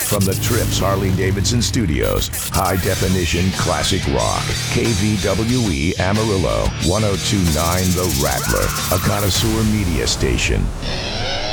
From the Trips Harley-Davidson Studios, high definition classic rock. KVWE Amarillo, 1029 The Rattler, a connoisseur media station.